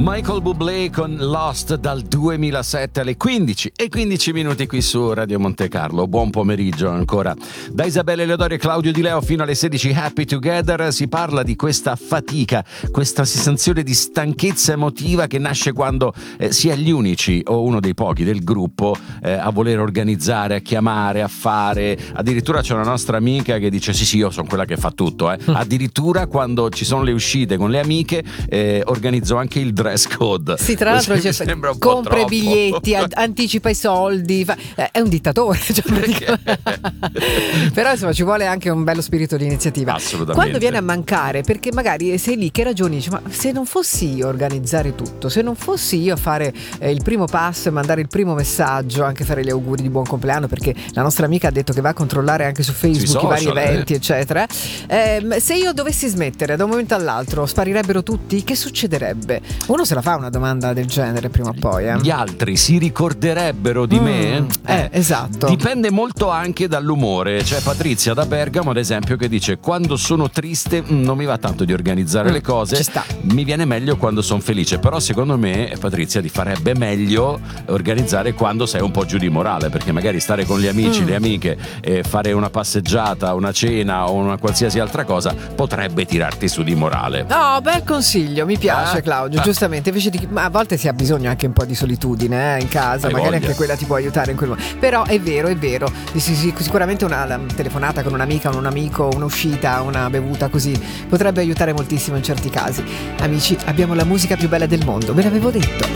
Michael Bublé con Lost dal 2007 alle 15 e 15 minuti qui su Radio Monte Carlo. Buon pomeriggio ancora da Isabella Leodoro e Claudio Di Leo fino alle 16. Happy Together. Si parla di questa fatica, questa sensazione di stanchezza emotiva che nasce quando si è gli unici o uno dei pochi del gruppo a voler organizzare, a chiamare, a fare. Addirittura c'è una nostra amica che dice sì io sono quella che fa tutto addirittura quando ci sono le uscite con le amiche organizzo anche il dress code. Sì, tra l'altro compra i biglietti, anticipa i soldi, è un dittatore, però insomma ci vuole anche un bello spirito di iniziativa. Assolutamente. Quando viene a mancare, perché magari sei lì che ragioni, dici, ma se non fossi io a organizzare tutto, se non fossi io a fare il primo passo e mandare il primo messaggio, anche fare gli auguri di buon compleanno, perché la nostra amica ha detto che va a controllare anche su Facebook i vari eventi eccetera, se io dovessi smettere da un momento all'altro sparirebbero tutti? Che succederebbe? Uno se la fa una domanda del genere prima o poi. Gli altri si ricorderebbero di me? Esatto. Dipende molto anche dall'umore. C'è Patrizia da Bergamo ad esempio che dice quando sono triste non mi va tanto di organizzare le cose, ci sta. Mi viene meglio quando sono felice. Però secondo me Patrizia ti farebbe meglio organizzare quando sei un po' giù di morale, perché magari stare con gli amici, le amiche e fare una passeggiata, una cena o una qualsiasi altra cosa potrebbe tirarti su di morale. No, bel consiglio, mi piace Claudio, giustamente, invece a volte si ha bisogno anche un po' di solitudine in casa, magari anche quella ti può aiutare in quel momento. Però è vero, sicuramente una telefonata con un'amica, un amico, un'uscita, una bevuta così potrebbe aiutare moltissimo in certi casi. Amici, abbiamo la musica più bella del mondo, ve l'avevo detto,